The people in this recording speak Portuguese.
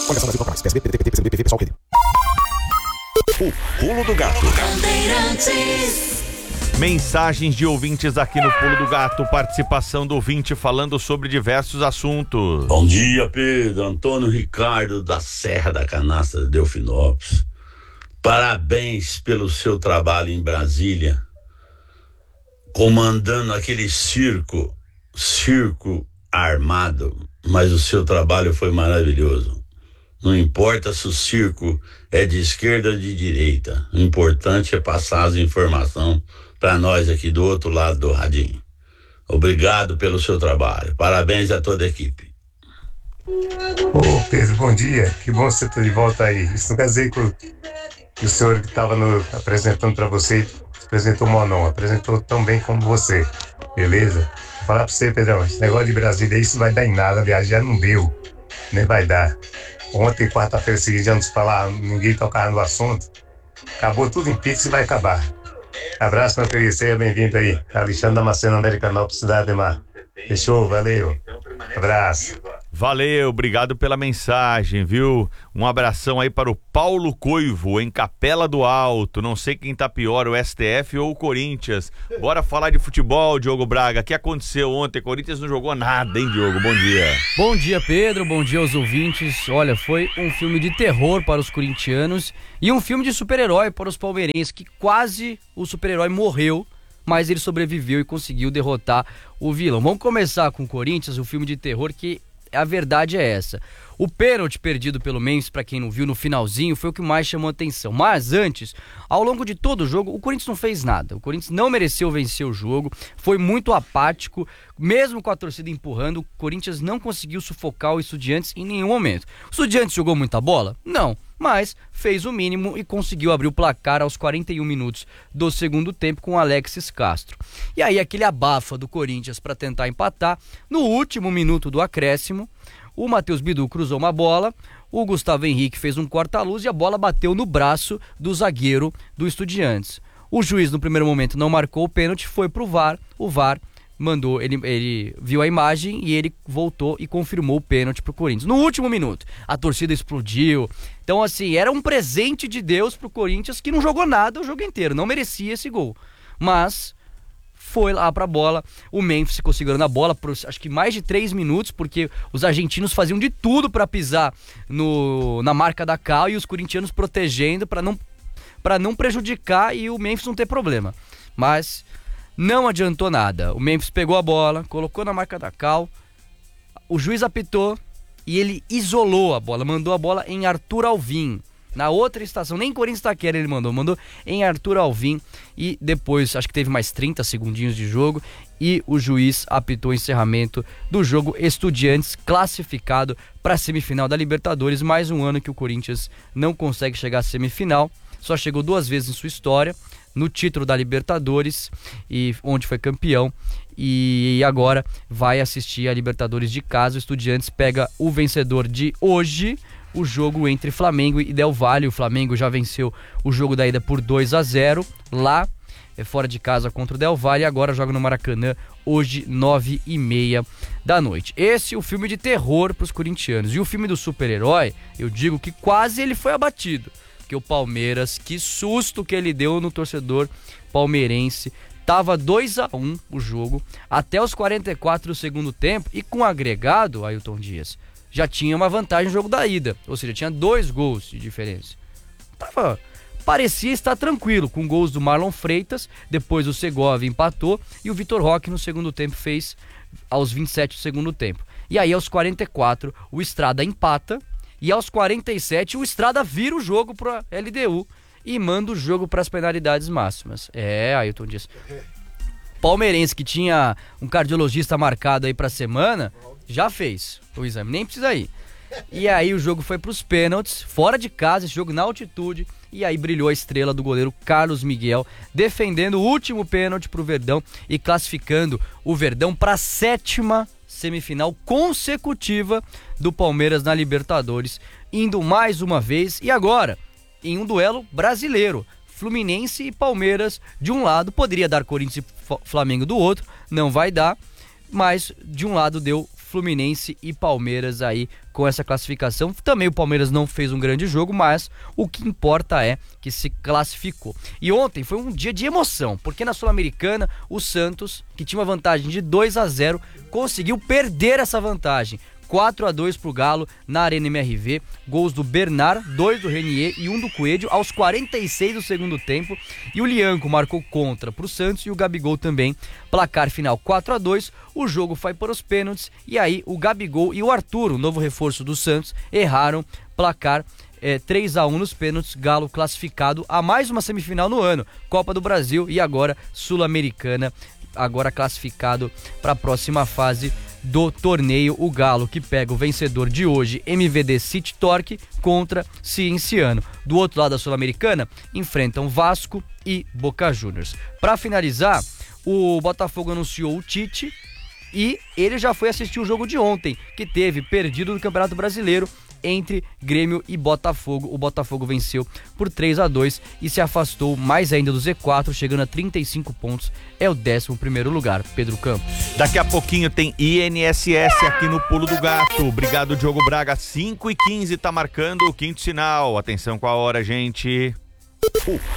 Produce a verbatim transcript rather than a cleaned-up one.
O Pulo do Gato. Mensagens de ouvintes aqui no Pulo do Gato. Participação do ouvinte falando sobre diversos assuntos. Bom dia, Pedro. Antônio Ricardo da Serra da Canastra de Delfinópolis. Parabéns pelo seu trabalho em Brasília, comandando aquele circo, circo armado, mas o seu trabalho foi maravilhoso. Não importa se o circo é de esquerda ou de direita, o importante é passar as informações para nós aqui do outro lado do radinho. Obrigado pelo seu trabalho. Parabéns a toda a equipe. Ô Pedro, bom dia. Que bom você estar de volta aí. Isso não quer dizer que o, que o senhor que estava apresentando para você apresentou mal, não. Apresentou tão bem como você. Beleza? Vou falar para você, Pedrão, esse negócio de Brasília aí, isso não vai dar em nada. A viagem já não deu. Nem vai dar. Ontem, quarta-feira seguinte, já não se falar, ninguém tocava no assunto. Acabou tudo em Pix e vai acabar. Abraço, meu querido. Seja bem-vindo aí. Alexandre Damasceno, Americanópolis, Cidade de Mar. Fechou? Valeu. Abraço. Valeu, obrigado pela mensagem, viu? Um abração aí para o Paulo Coivo, em Capela do Alto. Não sei quem tá pior, o S T F ou o Corinthians. Bora falar de futebol, Diogo Braga. O que aconteceu ontem? Corinthians não jogou nada, hein, Diogo? Bom dia. Bom dia, Pedro. Bom dia aos ouvintes. Olha, foi um filme de terror para os corintianos e um filme de super-herói para os palmeirenses, que quase o super-herói morreu, mas ele sobreviveu e conseguiu derrotar o vilão. Vamos começar com o Corinthians, o filme de terror, que a verdade é essa. O pênalti perdido pelo Memphis, para quem não viu, no finalzinho, foi o que mais chamou atenção. Mas antes, ao longo de todo o jogo, o Corinthians não fez nada. O Corinthians não mereceu vencer o jogo, foi muito apático, mesmo com a torcida empurrando, o Corinthians não conseguiu sufocar o Estudiantes em nenhum momento. O Estudiantes jogou muita bola? Não, mas fez o mínimo e conseguiu abrir o placar aos quarenta e um minutos do segundo tempo com o Alexis Castro. E aí aquele abafa do Corinthians para tentar empatar. No último minuto do acréscimo, o Matheus Bidu cruzou uma bola, o Gustavo Henrique fez um corta-luz e a bola bateu no braço do zagueiro do Estudiantes. O juiz no primeiro momento não marcou o pênalti, foi pro V A R, o V A R mandou, ele, ele viu a imagem e ele voltou e confirmou o pênalti pro Corinthians. No último minuto, a torcida explodiu. Então, assim, era um presente de Deus pro Corinthians, que não jogou nada o jogo inteiro, não merecia esse gol. Mas foi lá pra bola, o Memphis ficou segurando a bola por acho que mais de três minutos, porque os argentinos faziam de tudo pra pisar no, na marca da Cal e os corintianos protegendo pra não, pra não prejudicar e o Memphis não ter problema. Mas não adiantou nada. O Memphis pegou a bola, colocou na marca da Cal, o juiz apitou e ele isolou a bola, mandou a bola em Arthur Alvim. Na outra estação, nem Corinthians Taquera ele mandou, mandou em Arthur Alvim e depois, acho que teve mais trinta segundinhos de jogo e o juiz apitou o encerramento do jogo. Estudiantes classificado para a semifinal da Libertadores, mais um ano que o Corinthians não consegue chegar à semifinal, só chegou duas vezes em sua história, no título da Libertadores, e onde foi campeão, e agora vai assistir a Libertadores de casa. O Estudiantes pega o vencedor de hoje, o jogo entre Flamengo e Del Valle. O Flamengo já venceu o jogo da ida por dois a zero, lá, fora de casa contra o Del Valle, e agora joga no Maracanã, hoje, nove e meia da noite. Esse é o filme de terror para os corintianos. E o filme do super-herói, eu digo que quase ele foi abatido, porque o Palmeiras, que susto que ele deu no torcedor palmeirense. Tava dois a um o jogo, até os quarenta e quatro do segundo tempo, e com agregado, Ailton Dias, já tinha uma vantagem no jogo da ida, ou seja, tinha dois gols de diferença. Tava, parecia estar tranquilo, com gols do Marlon Freitas, depois o Segovia empatou, e o Vitor Roque no segundo tempo fez aos vinte e sete do segundo tempo. E aí aos quarenta e quatro o Estrada empata, e aos quarenta e sete o Estrada vira o jogo para L D U e manda o jogo para as penalidades máximas. É, Ailton Dias. Palmeirense, que tinha um cardiologista marcado aí pra semana, já fez o exame, nem precisa ir. E aí o jogo foi pros pênaltis, fora de casa, esse jogo na altitude, e aí brilhou a estrela do goleiro Carlos Miguel, defendendo o último pênalti pro Verdão e classificando o Verdão para a sétima semifinal consecutiva do Palmeiras na Libertadores, indo mais uma vez, e agora em um duelo brasileiro, Fluminense e Palmeiras de um lado, poderia dar Corinthians e Flamengo do outro, não vai dar, mas de um lado deu Fluminense e Palmeiras aí com essa classificação. Também o Palmeiras não fez um grande jogo, mas o que importa é que se classificou. E ontem foi um dia de emoção, porque na Sul-Americana o Santos, que tinha uma vantagem de dois a zero, conseguiu perder essa vantagem. quatro a dois pro Galo na Arena M R V, gols do Bernard, dois do Renier e um do Coelho aos quarenta e seis do segundo tempo, e o Lianco marcou contra pro Santos e o Gabigol também. Placar final quatro a dois, o jogo foi para os pênaltis e aí o Gabigol e o Arthur, o novo reforço do Santos, erraram. Placar é, três a um nos pênaltis, Galo classificado a mais uma semifinal no ano, Copa do Brasil e agora Sul-Americana, agora classificado para a próxima fase do torneio. O Galo que pega o vencedor de hoje, M V D City Torque, contra Cienciano. Do outro lado da Sul-Americana, enfrentam Vasco e Boca Juniors. Para finalizar, o Botafogo anunciou o Tite e ele já foi assistir o jogo de ontem, que teve perdido no Campeonato Brasileiro entre Grêmio e Botafogo. O Botafogo venceu por três a dois e se afastou mais ainda do Z quatro, chegando a trinta e cinco pontos, é o décimo primeiro lugar. Pedro Campos. Daqui a pouquinho tem I N S S aqui no Pulo do Gato. Obrigado, Diogo Braga. cinco e quinze tá marcando o quinto sinal. Atenção com a hora, gente. Uh.